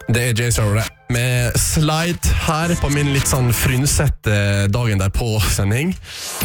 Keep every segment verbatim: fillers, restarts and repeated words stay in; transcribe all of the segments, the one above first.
Det er Jay Sarah med Slide her på min litt sånn frynsette dagen der på sending.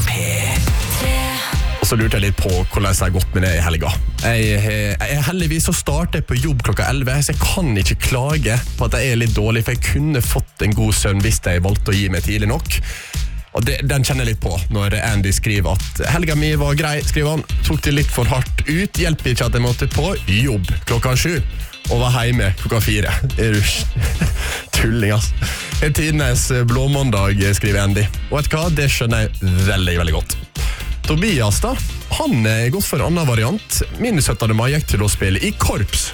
Og så lurte jeg litt på hvordan jeg har gått med det i helga. Jeg, jeg er heldigvis å starte på jobb klokka elleve, så jeg kan ikke klage på at jeg er litt dårlig, for jeg kunne fått en god søvn hvis jeg valgte å gi meg tidlig nok. Og det, den kjenner jeg litt på når Andy skriver at helga mi var grei, skriver han. Tok det litt for hardt ut, hjelper ikke at jeg måtte på jobb klokka sju. Og var hjemme klokka fire. Er du tulling, ass. En tidenes blåmåndag, skriver Andy. Og vet du hva? Det skjønner jeg veldig, veldig godt. Tobias da, han er gått for en annen variant. Min syttende mai gikk til å spille i korps.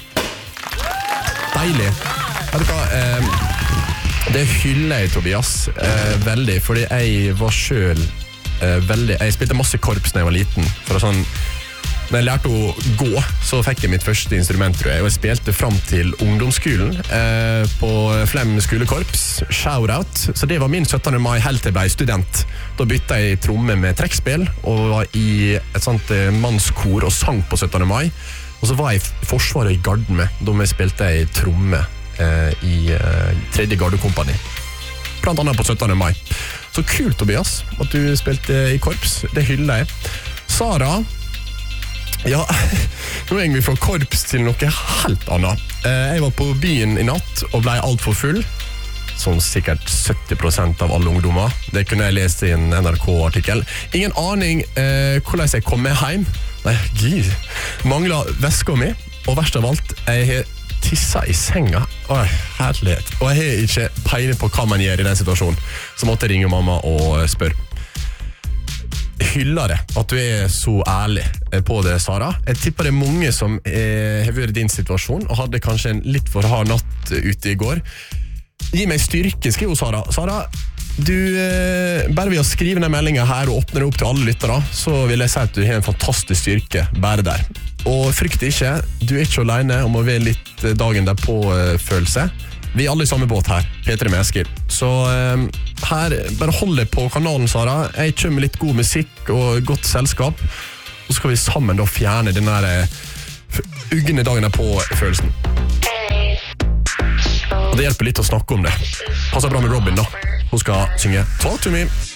Deilig. Vet du hva? Eh, det hyller jeg, Tobias. Eh, veldig, fordi jeg var selv eh, veldig... Jeg spilte masse korps når jeg var liten. For å sånn... Når jeg lærte å gå, så fikk jeg mitt første instrument, tror jeg, og jeg spilte frem til ungdomsskolen eh, på Flem skolekorps, shout-out, så det var min syttende mai helt til jeg ble student. Da bytte jeg tromme med trekkspill, og var i et sånt eh, mannskor og sang på syttende mai, og så var jeg i Forsvaret i Garden med, da spilte jeg tromme eh, i eh, tredje gardekompani, blant annet på syttende mai. Så kult, Tobias, at du spilte i korps, det hyller jeg. Sara, ja, nå er vi fra korps til noe helt annet. Jeg var på byen i natt og ble alt for full, som sikkert sytti prosent av alle ungdommer. Det kunne jeg lest i en N R K-artikkel. Ingen aning eh, hvordan jeg kom med hjem. Nei, gud. Manglet veska mi, og verst av alt, jeg har tisset i senga. Åh, herlighet. Og jeg har ikke peiling på hva man gjør i den situasjonen. Så måtte jeg ringe mamma og spørre. Hyller det at du er så ærlig på det, Sara. Jeg tipper det er mange som eh, har vært i din situasjon og hadde kanskje en litt for hard natt ute i går. Gi meg styrke, skriver Sara. Sara, du, eh, bare ved å skrive denne meldingen her og åpne det opp til alle lyttere, så vil jeg si at du har en fantastisk styrke bare der. Og frykt ikke, du er ikke alene om å være litt dagen der på eh, følelse. Vi er alle i samme båt her, Peter med Eskil. Så eh, her, bare hold deg på kanalen, Sara. Jeg kommer med litt god musikk og godt selskap. Og så skal vi sammen da fjerne den der eh, uggende dagen på følelsen. Og det hjelper litt å snakke om det. Passer bra med Robin da. Hun skal synge Talk to Me.